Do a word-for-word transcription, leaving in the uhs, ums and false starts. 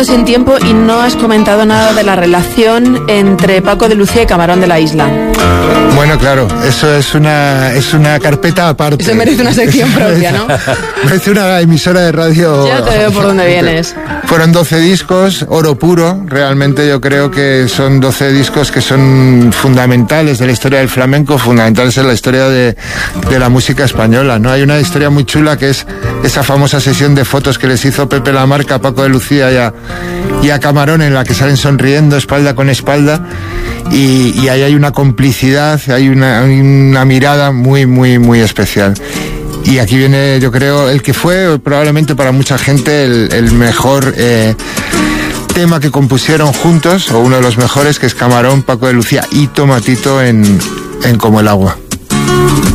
Sin tiempo y no has comentado nada de la relación entre Paco de Lucía y Camarón de la Isla. Bueno, claro, eso es una es una carpeta aparte. Eso merece una sección propia, ¿no? Merece una emisora de radio. Ya te veo por dónde vienes. Fueron doce discos, oro puro. Realmente yo creo que son doce discos que son fundamentales de la historia del flamenco, fundamentales en la historia de, de la música española, ¿no? Hay una historia muy chula que es esa famosa sesión de fotos que les hizo Pepe Lamarca a Paco de Lucía y a, y a Camarón, en la que salen sonriendo espalda con espalda, y, y ahí hay una complicidad, hay una, una mirada muy, muy, muy especial. Y aquí viene, yo creo, el que fue probablemente para mucha gente el, el mejor eh, tema que compusieron juntos, o uno de los mejores, que es Camarón, Paco de Lucía y Tomatito en, en Como el agua.